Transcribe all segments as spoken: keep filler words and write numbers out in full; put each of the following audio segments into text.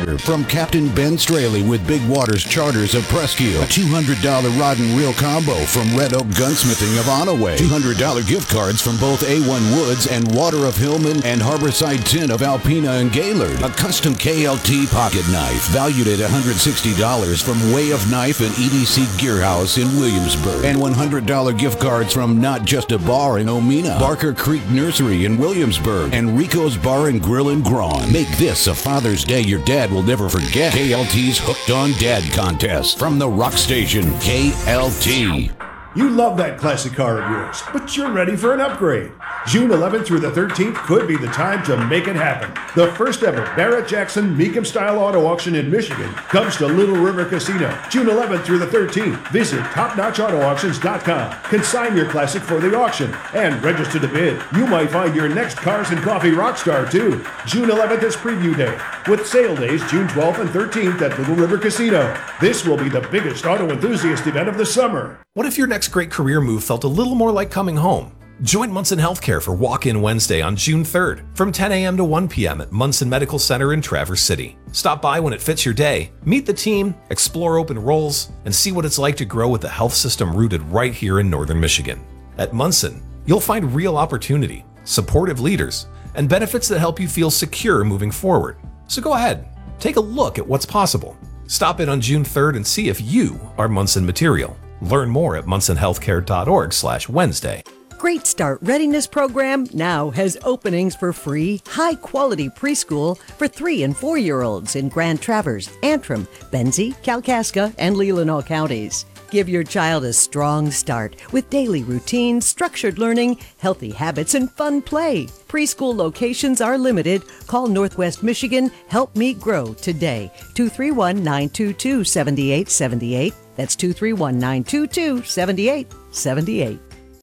Burger from Captain Ben Straley with Big Waters Charters of Presque. A two hundred dollars rod and reel combo from Red Oak Gunsmithing of Onaway. two hundred dollars gift cards from both A one Woods and Water of Hillman and Harborside Tin of Alpena and Gaylord. A custom K L T pocket knife valued at one hundred sixty dollars from Way of Knife and E D C Gear House in Williamsburg. And one hundred dollars gift cards from Not Just a Bar in Omena, Barker Creek Nursery in Williamsburg, and Rico's Bar and Grill in Grawn. Make this a Father's Day your dad will never forget. K L T's Hooked on Dad contest from the Rock Station, K L T. You love that classic car of yours, but you're ready for an upgrade. June eleventh through the thirteenth could be the time to make it happen. The first ever Barrett-Jackson Mecum Style Auto Auction in Michigan comes to Little River Casino, June eleventh through the thirteenth. Visit top notch auto auctions dot com. Consign your classic for the auction and register to bid. You might find your next Cars and Coffee rock star too. June eleventh is preview day, with sale days June twelfth and thirteenth at Little River Casino. This will be the biggest auto enthusiast event of the summer. What if your next great career move felt a little more like coming home? Join Munson Healthcare for Walk-In Wednesday on June third from ten a.m. to one p.m. at Munson Medical Center in Traverse City. Stop by when it fits your day, meet the team, explore open roles, and see what it's like to grow with a health system rooted right here in Northern Michigan. At Munson, you'll find real opportunity, supportive leaders, and benefits that help you feel secure moving forward. So go ahead, take a look at what's possible. Stop in on June third and see if you are Munson material. Learn more at munson healthcare dot org slash Wednesday. Great Start Readiness Program now has openings for free, high-quality preschool for three and four-year-olds in Grand Traverse, Antrim, Benzie, Kalkaska, and Leelanau counties. Give your child a strong start with daily routines, structured learning, healthy habits, and fun play. Preschool locations are limited. Call Northwest Michigan Help Me Grow today. two three one, nine two two, seven eight seven eight. That's two three one, nine two two, seven eight seven eight.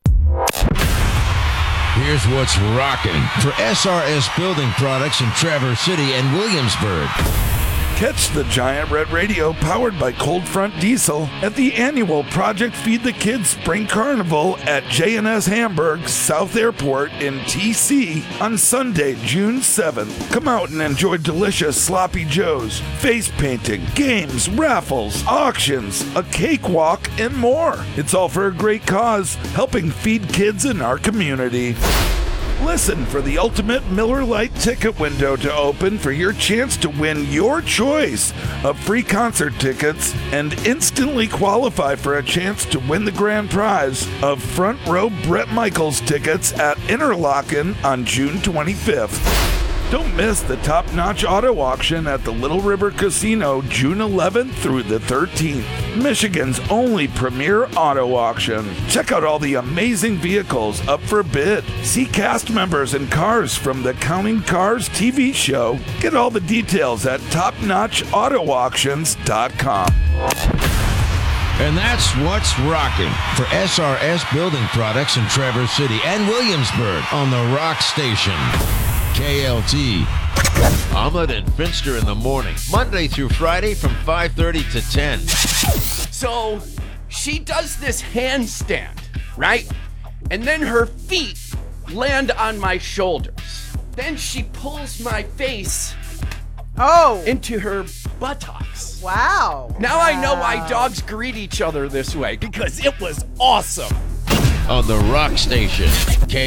Here's what's rocking for S R S Building Products in Traverse City and Williamsburg. Catch the Giant Red Radio powered by Cold Front Diesel at the annual Project Feed the Kids Spring Carnival at J and S Hamburg South Airport in T C on Sunday, June seventh. Come out and enjoy delicious sloppy joes, face painting, games, raffles, auctions, a cakewalk, and more. It's all for a great cause, helping feed kids in our community. Listen for the ultimate Miller Lite ticket window to open for your chance to win your choice of free concert tickets and instantly qualify for a chance to win the grand prize of front row Bret Michaels tickets at Interlochen on June twenty-fifth. Don't miss the top-notch auto auction at the Little River Casino June eleventh through the thirteenth. Michigan's only premier auto auction. Check out all the amazing vehicles up for bid. See cast members and cars from the Counting Cars T V show. Get all the details at top notch auto auctions dot com. And that's what's rocking for S R S Building Products in Traverse City and Williamsburg on the Rock Station. K L T. Omelet and Finster in the morning, Monday through Friday from five thirty to ten. So she does this handstand, right? And then her feet land on my shoulders. Then she pulls my face oh into her buttocks. Wow. Now wow. I know why dogs greet each other this way, because it was awesome. On the Rock Station,